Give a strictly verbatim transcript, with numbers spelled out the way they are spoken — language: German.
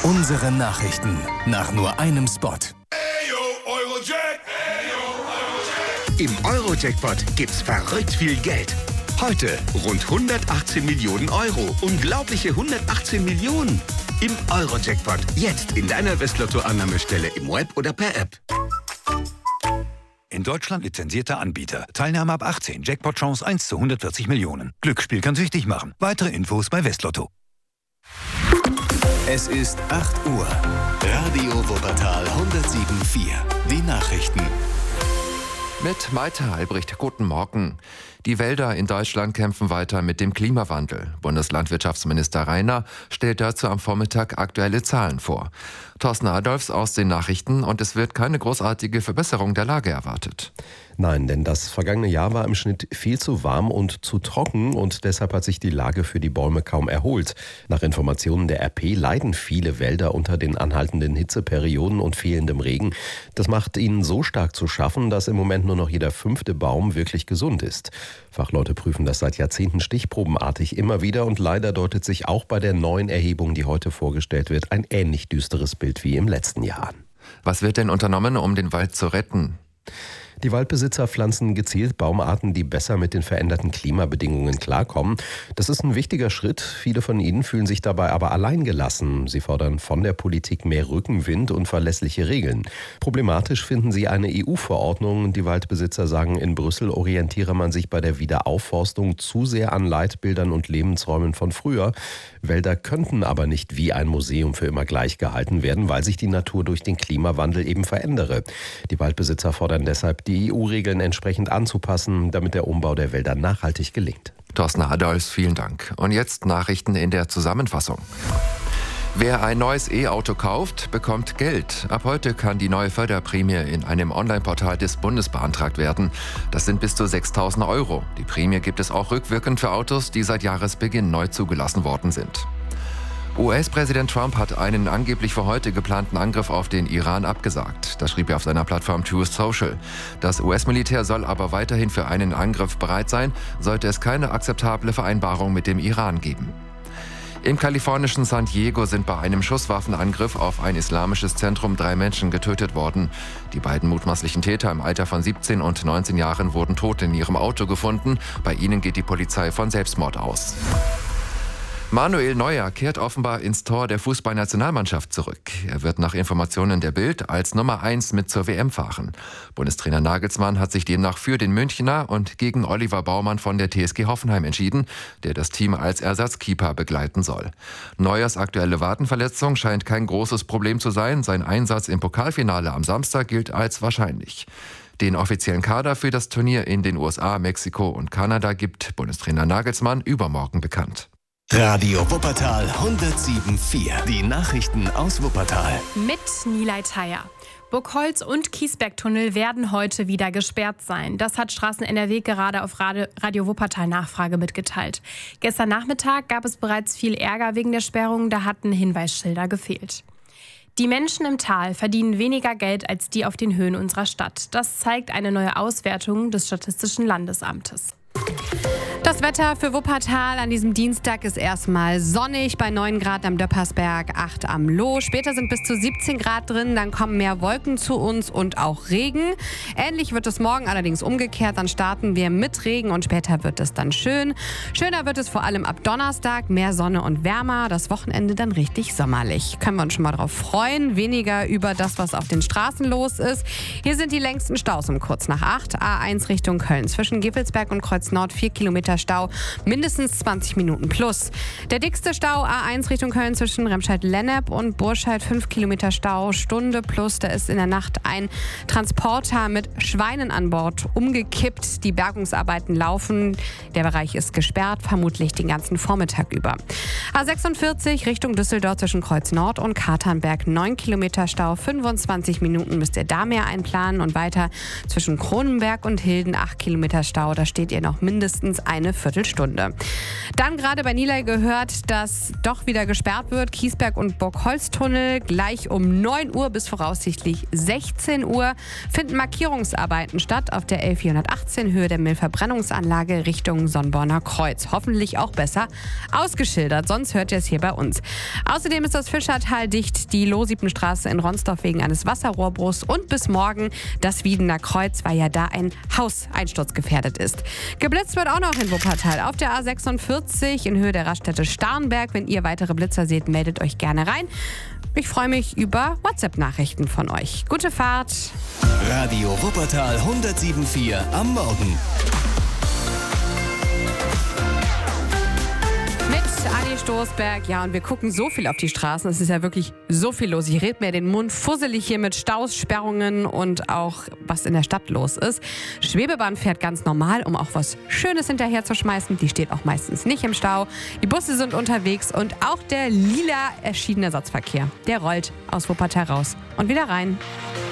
Unsere Nachrichten nach nur einem Spot. Im Euro-Jackpot gibt's verrückt viel Geld. Heute rund hundertachtzehn Millionen Euro. Unglaubliche hundertachtzehn Millionen. Im Euro-Jackpot. Jetzt in deiner Westlotto-Annahmestelle im Web oder per App. In Deutschland lizenzierter Anbieter. Teilnahme ab achtzehn. Jackpot-Chance eins zu hundertvierzig Millionen. Glücksspiel kann süchtig machen. Weitere Infos bei Westlotto. Es ist acht Uhr. Radio Wuppertal hundertsieben Komma vier. Die Nachrichten. Mit Maite Albrecht, guten Morgen. Die Wälder in Deutschland kämpfen weiter mit dem Klimawandel. Bundeslandwirtschaftsminister Rainer stellt dazu am Vormittag aktuelle Zahlen vor. Thorsten Adolfs aus den Nachrichten, und es wird keine großartige Verbesserung der Lage erwartet. Nein, denn das vergangene Jahr war im Schnitt viel zu warm und zu trocken und deshalb hat sich die Lage für die Bäume kaum erholt. Nach Informationen der R P leiden viele Wälder unter den anhaltenden Hitzeperioden und fehlendem Regen. Das macht ihnen so stark zu schaffen, dass im Moment nur noch jeder fünfte Baum wirklich gesund ist. Fachleute prüfen das seit Jahrzehnten stichprobenartig immer wieder und leider deutet sich auch bei der neuen Erhebung, die heute vorgestellt wird, ein ähnlich düsteres Bild wie im letzten Jahr. Was wird denn unternommen, um den Wald zu retten? Die Waldbesitzer pflanzen gezielt Baumarten, die besser mit den veränderten Klimabedingungen klarkommen. Das ist ein wichtiger Schritt. Viele von ihnen fühlen sich dabei aber alleingelassen. Sie fordern von der Politik mehr Rückenwind und verlässliche Regeln. Problematisch finden sie eine E U-Verordnung. Die Waldbesitzer sagen, in Brüssel orientiere man sich bei der Wiederaufforstung zu sehr an Leitbildern und Lebensräumen von früher. Wälder könnten aber nicht wie ein Museum für immer gleich gehalten werden, weil sich die Natur durch den Klimawandel eben verändere. Die Waldbesitzer fordern deshalb, die E U-Regeln entsprechend anzupassen, damit der Umbau der Wälder nachhaltig gelingt. Thorsten Adolfs, vielen Dank. Und jetzt Nachrichten in der Zusammenfassung. Wer ein neues E-Auto kauft, bekommt Geld. Ab heute kann die neue Förderprämie in einem Online-Portal des Bundes beantragt werden. Das sind bis zu sechstausend Euro. Die Prämie gibt es auch rückwirkend für Autos, die seit Jahresbeginn neu zugelassen worden sind. U S-Präsident Trump hat einen angeblich für heute geplanten Angriff auf den Iran abgesagt. Das schrieb er auf seiner Plattform Truth Social. Das U S-Militär soll aber weiterhin für einen Angriff bereit sein, sollte es keine akzeptable Vereinbarung mit dem Iran geben. Im kalifornischen San Diego sind bei einem Schusswaffenangriff auf ein islamisches Zentrum drei Menschen getötet worden. Die beiden mutmaßlichen Täter im Alter von siebzehn und neunzehn Jahren wurden tot in ihrem Auto gefunden. Bei ihnen geht die Polizei von Selbstmord aus. Manuel Neuer kehrt offenbar ins Tor der Fußballnationalmannschaft zurück. Er wird nach Informationen der Bild als Nummer eins mit zur W M fahren. Bundestrainer Nagelsmann hat sich demnach für den Münchner und gegen Oliver Baumann von der T S G Hoffenheim entschieden, der das Team als Ersatzkeeper begleiten soll. Neuers aktuelle Wadenverletzung scheint kein großes Problem zu sein. Sein Einsatz im Pokalfinale am Samstag gilt als wahrscheinlich. Den offiziellen Kader für das Turnier in den U S A, Mexiko und Kanada gibt Bundestrainer Nagelsmann übermorgen bekannt. Radio Wuppertal hundertsieben Komma vier. Die Nachrichten aus Wuppertal. Mit Nilay Thayer. Burgholz und Kiesbergtunnel werden heute wieder gesperrt sein. Das hat Straßen N R W gerade auf Radio Wuppertal Nachfrage mitgeteilt. Gestern Nachmittag gab es bereits viel Ärger wegen der Sperrung, da hatten Hinweisschilder gefehlt. Die Menschen im Tal verdienen weniger Geld als die auf den Höhen unserer Stadt. Das zeigt eine neue Auswertung des Statistischen Landesamtes. Das Wetter für Wuppertal an diesem Dienstag ist erstmal sonnig, bei neun Grad am Döppersberg, acht am Loh. Später sind bis zu siebzehn Grad drin, dann kommen mehr Wolken zu uns und auch Regen. Ähnlich wird es morgen allerdings umgekehrt, dann starten wir mit Regen und später wird es dann schön. Schöner wird es vor allem ab Donnerstag, mehr Sonne und wärmer, das Wochenende dann richtig sommerlich. Können wir uns schon mal drauf freuen, weniger über das, was auf den Straßen los ist. Hier sind die längsten Staus um kurz nach acht, A eins Richtung Köln, zwischen Gevelsberg und Kreuz Nord vier Kilometer Stau, mindestens zwanzig Minuten plus. Der dickste Stau A eins Richtung Köln zwischen Remscheid-Lennep und Burscheid, fünf Kilometer Stau, Stunde plus. Da ist in der Nacht ein Transporter mit Schweinen an Bord umgekippt. Die Bergungsarbeiten laufen. Der Bereich ist gesperrt, vermutlich den ganzen Vormittag über. A sechsundvierzig Richtung Düsseldorf zwischen Kreuz Nord und Katernberg, neun Kilometer Stau, fünfundzwanzig Minuten müsst ihr da mehr einplanen und weiter zwischen Kronenberg und Hilden, acht Kilometer Stau. Da steht ihr noch mindestens eine eine Viertelstunde. Dann gerade bei Nilay gehört, dass doch wieder gesperrt wird. Kiesberg- und Burgholztunnel. Gleich um neun Uhr bis voraussichtlich sechzehn Uhr finden Markierungsarbeiten statt auf der L vierhundertachtzehn Höhe der Müllverbrennungsanlage Richtung Sonnborner Kreuz. Hoffentlich auch besser ausgeschildert, sonst hört ihr es hier bei uns. Außerdem ist das Fischertal dicht, die Lohsiebenstraße in Ronsdorf wegen eines Wasserrohrbruchs und bis morgen das Wiedener Kreuz, weil ja da ein Haus einsturzgefährdet ist. Geblitzt wird auch noch in Wuppertal auf der A sechsundvierzig in Höhe der Raststätte Starnberg. Wenn ihr weitere Blitzer seht, meldet euch gerne rein. Ich freue mich über WhatsApp-Nachrichten von euch. Gute Fahrt! Radio Wuppertal hundertsieben Komma vier am Morgen. Mit Anni Stoßberg. Ja, und wir gucken so viel auf die Straßen. Es ist ja wirklich so viel los. Ich rede mir den Mund fusselig hier mit Staus, Sperrungen und auch, was in der Stadt los ist. Schwebebahn fährt ganz normal, um auch was Schönes hinterher zu schmeißen. Die steht auch meistens nicht im Stau. Die Busse sind unterwegs und auch der lila Schienenersatzverkehr, der rollt aus Wuppertal raus und wieder rein.